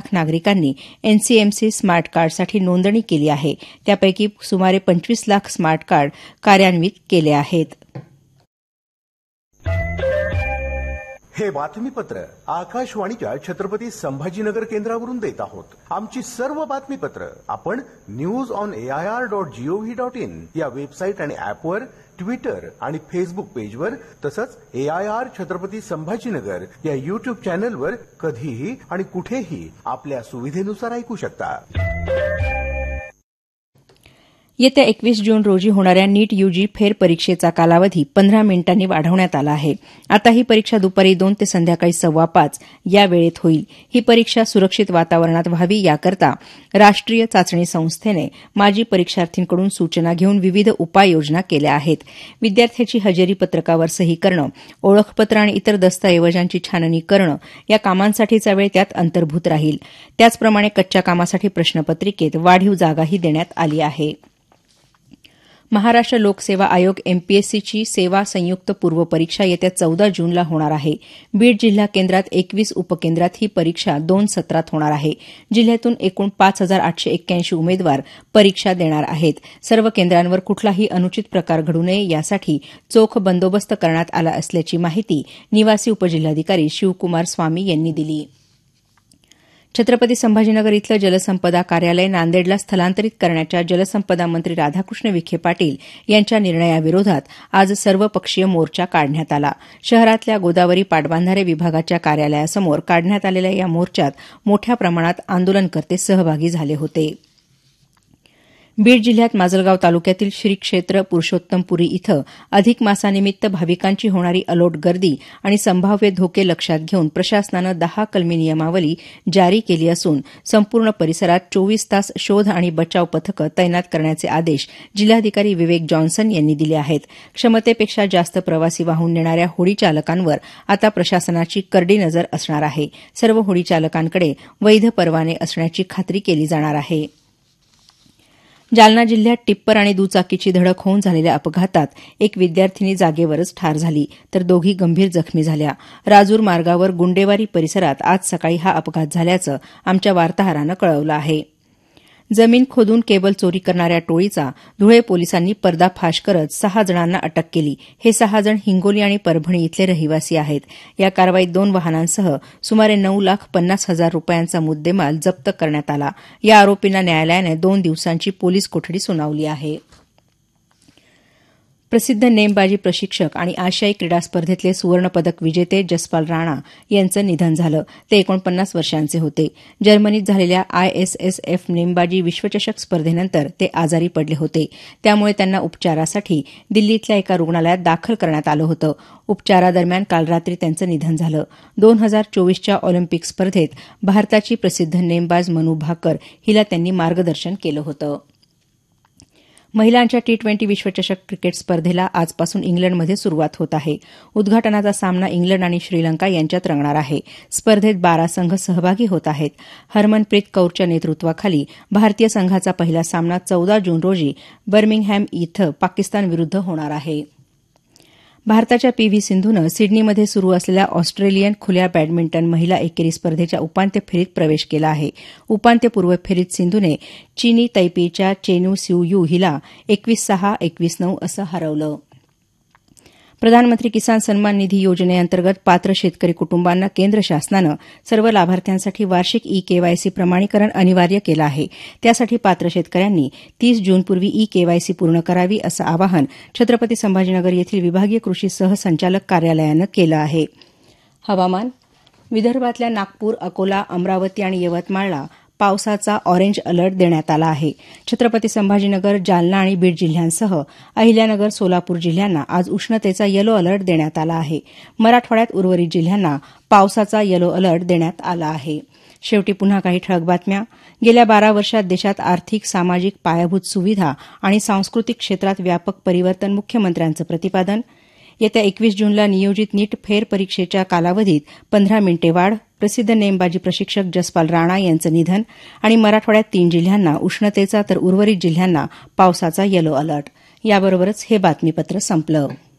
नागरिकांनी NCMC smart कार्डसाठी नोंदणी केली आहे. त्यापैकी सुमारे 25 लाख स्मार्ट कार्ड कार्यान्वित केले आहेत. हे बातमीपत्र आकाशवाणीच्या छत्रपती संभाजीनगर केंद्रावरून देत आहोत. आमची सर्व बातमीपत्र आपण newsonair.gov.in या वेबसाईट आणि ऍपवर, ट्विटर आणि फेसबुक पेजवर, तसंच AIR छत्रपती संभाजीनगर या युट्यूब चॅनलवर कधीही आणि कुठेही आपल्या सुविधेनुसार ऐकू शकता. येत्या 21 जून रोजी होणाऱ्या नीट यूजी फेरपरीक्षेचा कालावधी 15 मिनिटांनी वाढवण्यात आला आहे. आता ही परीक्षा दुपारी 2 ते संध्याकाळी 5:15 या वेळेत होईल. ही परीक्षा सुरक्षित वातावरणात व्हावी याकरता राष्ट्रीय चाचणी संस्थेने माजी परीक्षार्थींकडून सूचना घेऊन विविध उपाययोजना केल्या आहेत. विद्यार्थ्याची हजेरी पत्रकावर सही करणं, ओळखपत्र आणि इतर दस्तऐवजांची छाननी करणं या कामांसाठीचा वेळ त्यात अंतर्भूत राहील. त्याचप्रमाणे कच्च्या कामासाठी प्रश्नपत्रिकेत वाढीव जागाही देण्यात आली आहे. महाराष्ट्र लोकसेवा आयोग एमपीएससीची सेवा संयुक्त पूर्व परीक्षा येत्या 14 जूनला होणार आहे. बीड जिल्हा केंद्रात 21 उपकेंद्रात ही परीक्षा 2 सत्रात होणार आहे. जिल्ह्यातून एकूण 5,881 उमेदवार परीक्षा देणार आहेत. सर्व केंद्रांवर कुठलाही अनुचित प्रकार घडू नये यासाठी चोख बंदोबस्त करण्यात आला असल्याची माहिती निवासी उपजिल्हाधिकारी शिवकुमार स्वामी यांनी दिली. छत्रपती संभाजीनगर इथलं जलसंपदा कार्यालय नांदेडला स्थलांतरित करण्याच्या जलसंपदा मंत्री राधाकृष्ण विखे पाटील यांच्या निर्णयाविरोधात आज सर्वपक्षीय मोर्चा काढण्यात आला. शहरातल्या गोदावरी पाटबंधारे विभागाच्या कार्यालयासमोर काढण्यात आलेल्या या मोर्चात मोठ्या प्रमाणात आंदोलनकर्ते सहभागी झाले होते. बीड जिल्ह्यात माजलगाव तालुक्यातील श्री क्षेत्र पुरुषोत्तमपुरी इथं अधिक मासानिमित्त भाविकांची होणारी अलोट गर्दी आणि संभाव्य धोके लक्षात घेऊन प्रशासनानं 10 कलमी नियमावली जारी केली असून संपूर्ण परिसरात 24 तास शोध आणि बचाव पथकं तैनात करण्याचे आदेश जिल्हाधिकारी विवेक जॉन्सन यांनी दिले आहेत. क्षमतेपेक्षा जास्त प्रवासी वाहून नेणाऱ्या होडी चालकांवर आता प्रशासनाची करडी नजर असणार आहे. सर्व होडी चालकांकडे वैध परवाने असण्याची खात्री केली जाणार आहे. जालना जिल्ह्यात टिप्पर आणि दुचाकीची धडक होऊन झालेल्या अपघातात एक विद्यार्थिनी जागेवरच ठार झाली तर दोघी गंभीर जखमी झाल्या. राजूर मार्गावर गुंडेवारी परिसरात आज सकाळी हा अपघात झाल्याचं आमच्या वार्ताहरानं कळवलं आहे. जमीन खोदून केबल चोरी करणाऱ्या टोळीचा धुळे पोलिसांनी पर्दाफाश करत 6 जणांना अटक केली. हे 6 जण हिंगोली आणि परभणी इथले रहिवासी आहेत. या कारवाईत 2 वाहनांसह सुमारे 9,50,000 रुपयांचा मुद्देमाल जप्त करण्यात आला. या आरोपींना न्यायालयाने 2 दिवसांची पोलीस कोठडी सुनावली आहे. प्रसिद्ध नेमबाजी प्रशिक्षक आणि आशियाई क्रीडा स्पर्धेतले सुवर्णपदक विजेते जसपाल राणा यांचं निधन झालं. ते 49 वर्षांचे होते. जर्मनीत झालेल्या ISSF नेमबाजी विश्वचषक स्पर्धेनंतर ते आजारी पडले होते. त्यामुळे त्यांना उपचारासाठी दिल्लीतल्या एका रुग्णालयात दाखल करण्यात आलं होतं. उपचारादरम्यान काल रात्री त्यांचं निधन झालं. 2024च्या ऑलिम्पिक स्पर्धेत भारताची प्रसिद्ध नेमबाज मनू भाकर हिला त्यांनी मार्गदर्शन केलं होतं. महिलांच्या T20 विश्वचषक क्रिकेट स्पर्धेला आजपासून इंग्लंडमध्ये सुरुवात होत आहे. उद्घाटनाचा सामना इंग्लंड आणि श्रीलंका यांच्यात रंगणार आहे. स्पर्धेत 12 संघ सहभागी होत आहेत. हरमनप्रीत कौरच्या नेतृत्वाखाली भारतीय संघाचा पहिला सामना 14 जून रोजी बर्मिंगहॅम इथं पाकिस्तानविरुद्ध होणार आहे. भारताच्या PV सिंधूनं सिडनीमध्ये सुरू असलेल्या ऑस्ट्रेलियन खुल्या बॅडमिंटन महिला एकेरी स्पर्धेच्या उपांत्य फेरीत प्रवेश केला आहे. उपांत्यपूर्व फेरीत सिंधूने चीनी तैपेईच्या चेनू सिऊ यू हिला 21-6, 21-9 असं हरवलं. प्रधानमंत्री किसान सन्मान निधी योजनेअंतर्गत पात्र शेतकरी कुटुंबांना केंद्र शासनानं सर्व लाभार्थ्यांसाठी वार्षिक ई-केवायसी प्रमाणीकरण अनिवार्य केलं आहे. त्यासाठी पात्र शेतकऱ्यांनी 30 जूनपूर्वी ई-केवायसी पूर्ण करावी असं आवाहन छत्रपती संभाजीनगर येथील विभागीय कृषी सहसंचालक कार्यालयानं केलं आहे. हवामान. विदर्भातल्या नागपूर, अकोला, अमरावती आणि यवतमाळला पावसाचा ऑरेंज अलर्ट देण्यात आला आहे. छत्रपती संभाजीनगर, जालना आणि बीड जिल्ह्यांसह अहिल्यानगर, सोलापूर जिल्ह्यांना आज उष्णतेचा येलो अलर्ट देण्यात आला आहे. मराठवाड्यात उर्वरित जिल्ह्यांना पावसाचा येलो अलर्ट देण्यात आला आहे. शेवटी पुन्हा काही ठळक बातम्या. गेल्या 12 वर्षात देशात आर्थिक, सामाजिक, पायाभूत सुविधा आणि सांस्कृतिक क्षेत्रात व्यापक परिवर्तन, मुख्यमंत्र्यांचं प्रतिपादन. येत्या 21 जूनला नियोजित नीट फेरपरीक्षेच्या कालावधीत 15 मिनिटे वाढ. प्रसिद्ध नेमबाजी प्रशिक्षक जसपाल राणा यांचं निधन. आणि मराठवाड्यात 3 जिल्ह्यांना उष्णतेचा तर उर्वरित जिल्ह्यांना पावसाचा येलो अलर्ट. याबरोबरच हे बातमीपत्र संपलं.